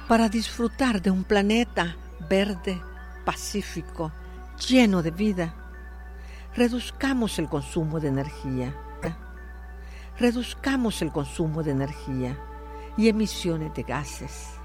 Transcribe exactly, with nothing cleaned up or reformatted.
Para disfrutar de un planeta verde, pacífico, lleno de vida, reduzcamos el consumo de energía. Reduzcamos el consumo de energía y emisiones de gases.